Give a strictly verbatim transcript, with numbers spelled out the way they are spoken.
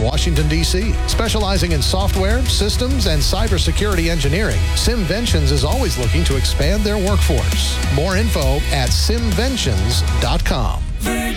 Washington, D C Specializing in software, systems, and cybersecurity engineering, Simventions is always looking to expand their workforce. More info at simventions dot com.